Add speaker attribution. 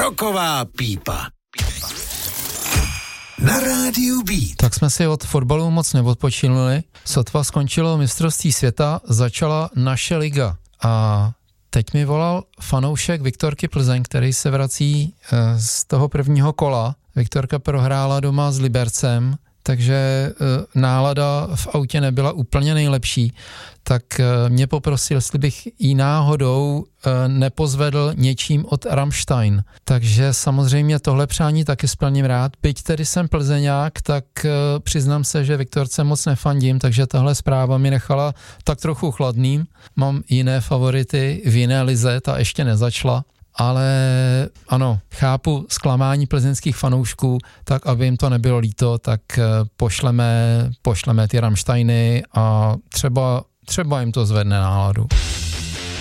Speaker 1: Roková pípa. Na rádiu Beat.
Speaker 2: Tak jsme si od fotbalu moc neodpočinuli. Sotva skončilo mistrovství světa, začala naše liga. A teď mi volal fanoušek Viktorky Plzeň, který se vrací z toho prvního kola. Viktorka prohrála doma s Libercem, takže nálada v autě nebyla úplně nejlepší, tak mě poprosil, jestli bych jí náhodou nepozvedl něčím od Rammstein. Takže samozřejmě tohle přání taky splním rád. Byť tedy jsem plzeňák, tak přiznám se, že Viktorce moc nefandím, takže tahle zpráva mi nechala tak trochu chladným. Mám jiné favority v jiné lize, ta ještě nezačala. Ale ano, chápu zklamání plzeňských fanoušků, tak aby jim to nebylo líto, tak pošleme ty Rammsteiny a třeba jim to zvedne náladu.